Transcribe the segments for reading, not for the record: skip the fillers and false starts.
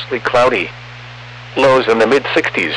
mostly cloudy. Lows in the mid-60s.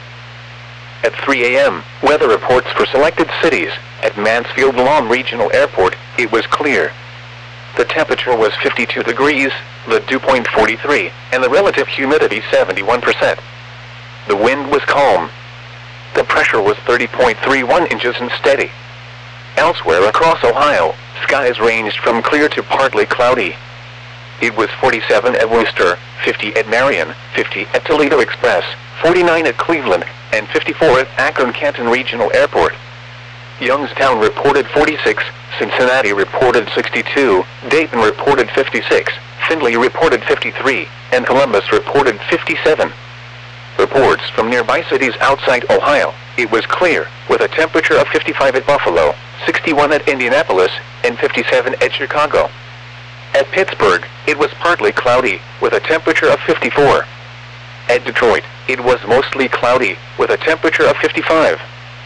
At 3 a.m., weather reports for selected cities. At Mansfield Lawn Regional Airport, it was clear. The temperature was 52 degrees, the dew point 43, and the relative humidity 71%. The wind was calm. The pressure was 30.31 inches and steady. Elsewhere across Ohio, skies ranged from clear to partly cloudy. It was 47 at Wooster, 50 at Marion, 50 at Toledo Express, 49 at Cleveland, and 54 at Akron-Canton Regional Airport. Youngstown reported 46, Cincinnati reported 62, Dayton reported 56, Findlay reported 53, and Columbus reported 57. Reports from nearby cities outside Ohio, it was clear, with a temperature of 55 at Buffalo, 61 at Indianapolis, and 57 at Chicago. At Pittsburgh, it was partly cloudy, with a temperature of 54. At Detroit, it was mostly cloudy, with a temperature of 55.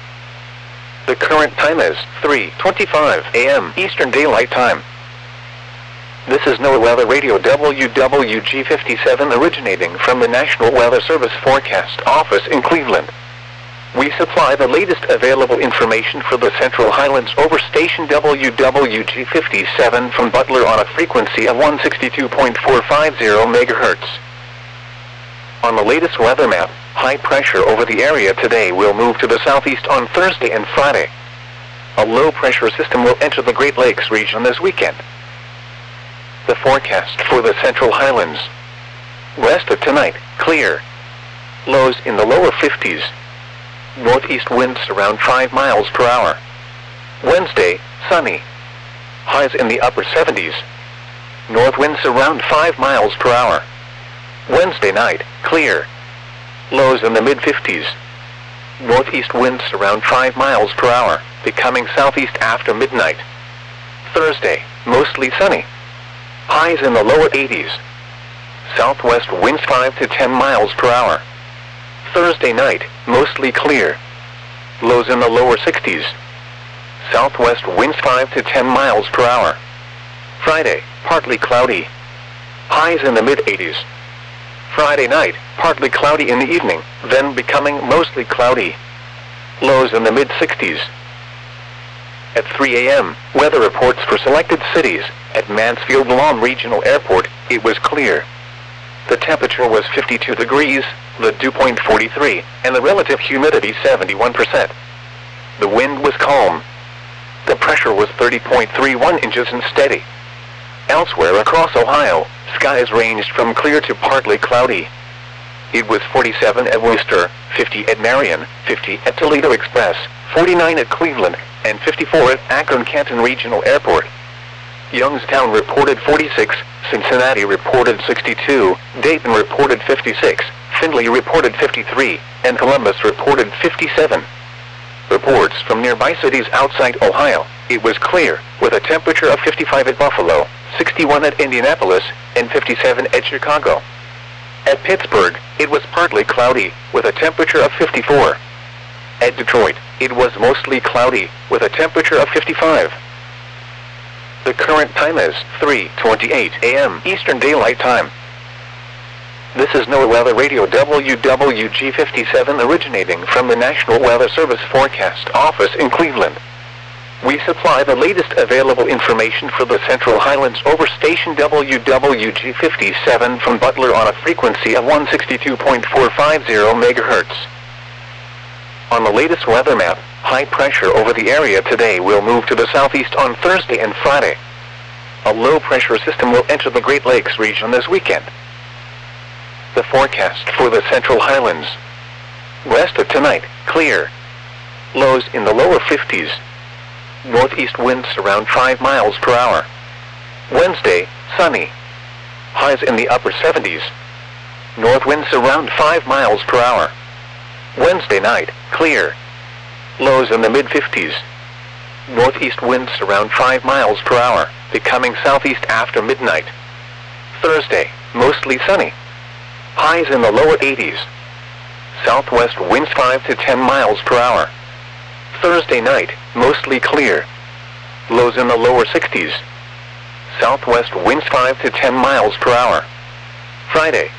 The current time is 3:25 a.m. Eastern Daylight Time. This is NOAA Weather Radio WWG57 originating from the National Weather Service Forecast Office in Cleveland. We supply the latest available information for the Central Highlands over station WWG57 from Butler on a frequency of 162.450 MHz. On the latest weather map, high pressure over the area today will move to the southeast on Thursday and Friday. A low pressure system will enter the Great Lakes region this weekend. The forecast for the Central Highlands. Rest of tonight, clear. Lows in the lower 50s. Northeast winds around 5 miles per hour. Wednesday, sunny. Highs in the upper 70s. North winds around 5 miles per hour. Wednesday night, clear. Lows in the mid-50s. Northeast winds around 5 miles per hour, becoming southeast after midnight. Thursday, mostly sunny. Highs in the lower 80s. Southwest winds 5 to 10 miles per hour. Thursday night, mostly clear. Lows in the lower 60s. Southwest winds 5 to 10 miles per hour. Friday, partly cloudy. Highs in the mid-80s. Friday night, partly cloudy in the evening, then becoming mostly cloudy. Lows in the mid-60s. At 3 a.m., weather reports for selected cities. At Mansfield Lawn Regional Airport, it was clear. The temperature was 52 degrees, the dew point 43, and the relative humidity 71%. The wind was calm. The pressure was 30.31 inches and steady. Elsewhere across Ohio, skies ranged from clear to partly cloudy. It was 47 at Wooster, 50 at Marion, 50 at Toledo Express, 49 at Cleveland, and 54 at Akron-Canton Regional Airport. Youngstown reported 46, Cincinnati reported 62, Dayton reported 56, Findlay reported 53, and Columbus reported 57. Reports from nearby cities outside Ohio, it was clear, with a temperature of 55 at Buffalo, 61 at Indianapolis, and 57 at Chicago. At Pittsburgh, it was partly cloudy, with a temperature of 54. At Detroit, it was mostly cloudy, with a temperature of 55. The current time is 3:28 a.m. Eastern Daylight Time. This is NOAA Weather Radio WWG57 originating from the National Weather Service Forecast Office in Cleveland. We supply the latest available information for the Central Highlands over station WWG57 from Butler on a frequency of 162.450 MHz. On the latest weather map, high pressure over the area today will move to the southeast on Thursday and Friday. A low pressure system will enter the Great Lakes region this weekend. The forecast for the Central Highlands. Rest of tonight, clear. Lows in the lower 50s. Northeast winds around 5 miles per hour. Wednesday, sunny. Highs in the upper 70s. North winds around 5 miles per hour. Wednesday night, clear. Lows in the mid-50s. Northeast winds around 5 miles per hour, becoming southeast after midnight. Thursday, mostly sunny. Highs in the lower 80s. Southwest winds 5 to 10 miles per hour. Thursday night, mostly clear. Lows in the lower 60s. Southwest winds 5 to 10 miles per hour. Friday,